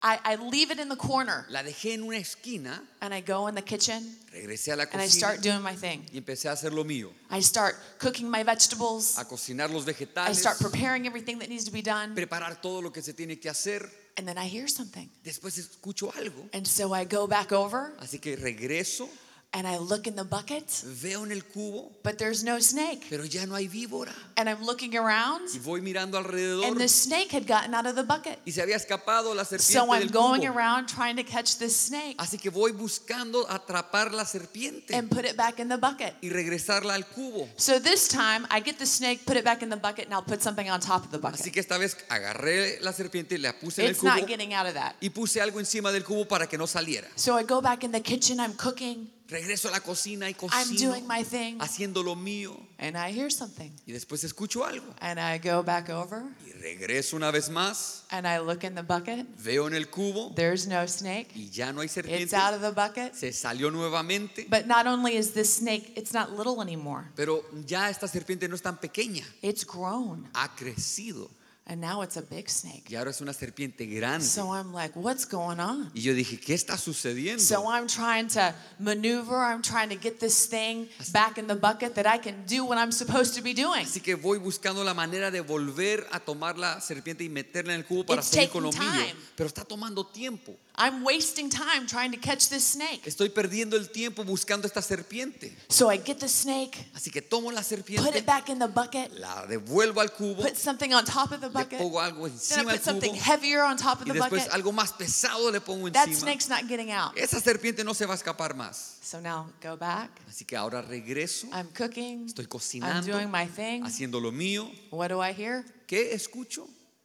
I leave it in the corner La dejé en una esquina, and I go in the kitchen regresé a la and I cocina start doing my thing. y empecé a hacer lo mío, I start cooking my vegetables. a cocinar los I vegetales, start preparing everything that needs to be done. preparar todo lo que se tiene que hacer. And then I hear something. Después escucho algo, And so I go back over así que regreso, and I look in the bucket, veo en el cubo, but there's no snake. pero ya no hay víbora. And I'm looking around Y voy mirando alrededor and the snake had gotten out of the bucket. y se había escapado la So serpiente I'm del going cubo. around trying to catch this snake Así que voy buscando atrapar la serpiente and put it back in the bucket. y regresarla al cubo. So this time I get the snake, put it back in the bucket, and I'll put something on top of the Así bucket. que esta vez agarré la serpiente, la puse en el It's cubo not getting out of that. y puse algo encima del cubo para que no saliera. So I go back in the kitchen, I'm cooking, Regreso a la cocina y I'm cocino, doing my thing, haciendo lo mío, and I hear something. y después escucho algo. And I go back over Y regreso una vez más, and I look in the bucket. veo en el cubo There's no snake. y ya no hay It's serpiente. out of the bucket. Se salió nuevamente, But not only is this snake, it's not little anymore. pero ya esta serpiente no es tan pequeña, It's grown. ha crecido And now it's a big snake. y ahora es una serpiente grande. So I'm like, what's going on? Y yo dije, ¿qué está sucediendo? So I'm trying to maneuver, I'm trying to get this thing back in the bucket that I can do what I'm supposed to be doing. Así que voy buscando la manera de volver a tomar la serpiente y meterla en el cubo para It's seguir con lo taking mío. time. Pero está tomando tiempo. I'm wasting time trying to catch this snake. Estoy perdiendo el tiempo buscando esta serpiente. So I get the snake, Así que tomo la put serpiente, it back in the bucket, la devuelvo al cubo, put something on top of the le bucket, pongo algo then I encima put del something cubo heavier on top of y the después bucket. algo más pesado le pongo That encima. snake's not getting out. Esa serpiente no se va a escapar más. So now go back. Así que ahora regreso, I'm cooking. estoy I'm cocinando, doing my thing. haciendo lo mío. What do I hear? ¿Qué escucho?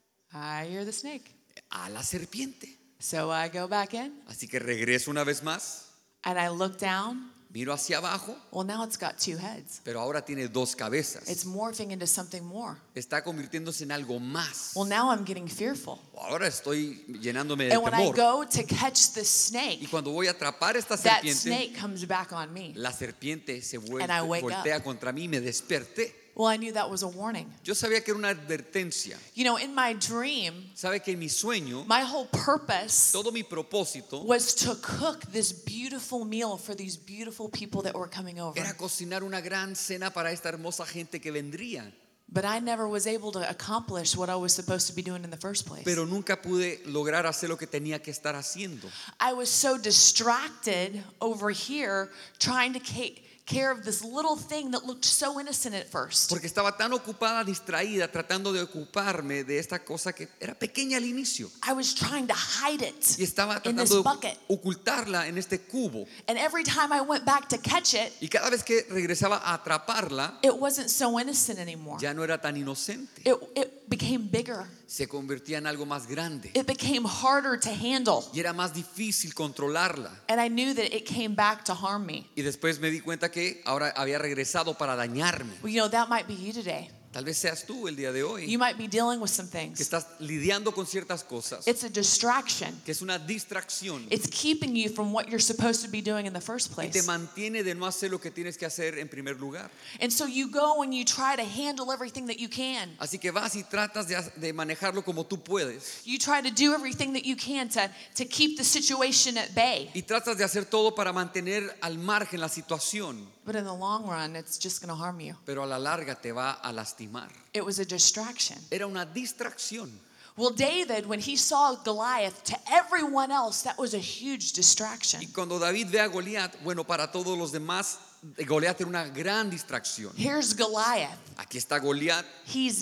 I hear the snake. A la serpiente. So I go back in Así que regreso una vez más, and I look down. miro hacia abajo, Well, now it's got two heads. pero ahora tiene dos cabezas. It's morphing into something more. Está convirtiéndose en algo más. Well, now I'm getting fearful. Ahora estoy llenándome de And when I temor. go to catch the Y snake, cuando voy a atrapar esta that serpiente, snake comes back on me. la serpiente se And I wake voltea contra mí y me desperté. Well, I knew that was a warning. Yo sabía que era una advertencia. You know, in my dream, Sabe que en mi sueño, my whole purpose todo mi propósito was to cook this beautiful meal for these beautiful people that were coming over. era cocinar una gran cena para esta hermosa gente que vendría. But I never was able to accomplish what I was supposed to be doing in the first place. Pero nunca pude lograr hacer lo que tenía que estar haciendo. I was so distracted over here trying to take care of this little thing that looked so innocent at first. Porque estaba tan ocupada, distraída, tratando de ocuparme de esta cosa que era pequeña al inicio. I was trying to hide it Y estaba in this tratando de bucket. ocultarla en este cubo. And every time I went back to catch it, Y cada vez que regresaba a atraparla, it wasn't so innocent anymore. ya no era tan inocente. It became bigger. Se convertía en algo más grande. It became harder to handle. Y era más difícil controlarla. And I knew that it came back to harm me. Y después me di cuenta que ahora había regresado para dañarme. Well, you know, that might be you today. Tal vez seas tú el día de hoy You might be dealing with some que things. estás lidiando con ciertas cosas, It's a distraction. que es una distracción It's keeping you from what you're supposed to be doing in the first y te place. mantiene de no hacer lo que tienes que hacer en primer lugar. And so you go and you try to handle everything that you can. Así que vas y tratas de manejarlo como tú puedes You try to do everything that you can to keep the situation at bay. y tratas de hacer todo para mantener al margen la situación, But in the long run, it's just going to harm you. pero a la larga te va a lastimar. It was a distraction. Era una distracción. Well, David, when he saw Goliath, to everyone else, that was a huge distraction. Y cuando David ve a Goliat, bueno, para todos los demás, Goliat era una gran distracción. Here's Goliath. Aquí está Goliat, He's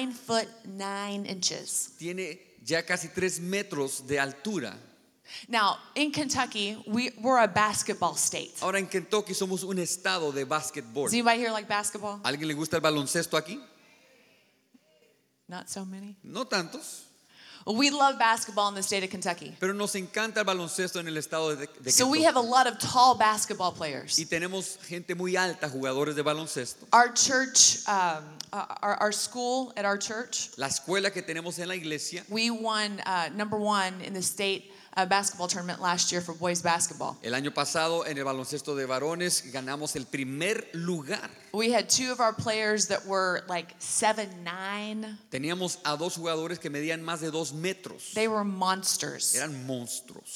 9'9". tiene ya casi 3 metros de altura. Now, in Kentucky, we're a basketball state. Ahora en Kentucky somos un estado de básquetbol. Does anybody here like basketball? ¿Alguien le gusta el baloncesto aquí? Not so many. No tantos, Well, we love basketball in the state of Kentucky. pero nos encanta el baloncesto en el estado de So we Kentucky. have a lot of tall basketball players. Y tenemos gente muy alta, jugadores de baloncesto. Our church, our school at our church, La escuela que tenemos en la iglesia, we won #1 in the state a basketball tournament last year for boys basketball. El año pasado en el baloncesto de varones ganamos el primer lugar. We had two of our players that were like 7'9". Teníamos a dos jugadores que medían más de 2 metros. They were monsters. Eran monstruos.